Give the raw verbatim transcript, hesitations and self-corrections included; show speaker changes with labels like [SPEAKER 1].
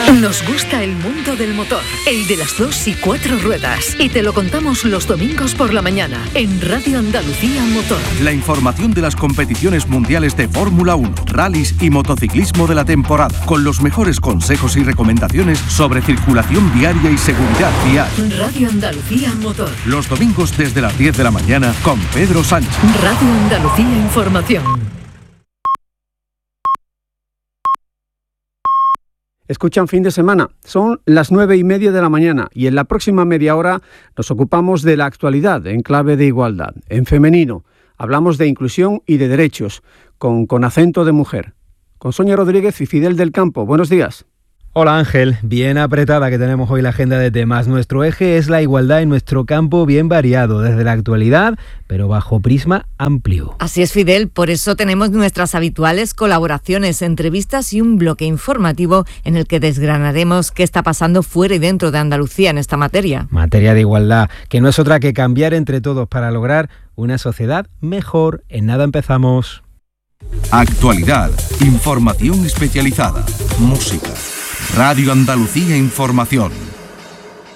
[SPEAKER 1] Nos gusta el mundo del motor, el de las dos y cuatro ruedas, y te lo contamos los domingos por la mañana en Radio Andalucía Motor.
[SPEAKER 2] La información de las competiciones mundiales de Fórmula uno, rallies y motociclismo de la temporada, con los mejores consejos y recomendaciones sobre circulación viaria y seguridad vial.
[SPEAKER 1] Radio Andalucía Motor.
[SPEAKER 2] Los domingos desde las diez de la mañana con Pedro Sánchez.
[SPEAKER 1] Radio Andalucía Información.
[SPEAKER 3] Escuchan Fin de Semana. Son las nueve y media de la mañana y en la próxima media hora nos ocupamos de la actualidad en clave de igualdad. En femenino hablamos de inclusión y de derechos, con, con acento de mujer. Con Sonia Rodríguez y Fidel del Campo. Buenos días.
[SPEAKER 4] Hola Ángel, bien apretada que tenemos hoy la agenda de temas. Nuestro eje es la igualdad en nuestro campo, bien variado desde la actualidad, pero bajo prisma amplio.
[SPEAKER 5] Así es, Fidel, por eso tenemos nuestras habituales colaboraciones, entrevistas y un bloque informativo en el que desgranaremos qué está pasando fuera y dentro de Andalucía en esta materia.
[SPEAKER 4] Materia de igualdad, que no es otra que cambiar entre todos para lograr una sociedad mejor. En nada empezamos.
[SPEAKER 2] Actualidad, información especializada, música. Radio Andalucía Información.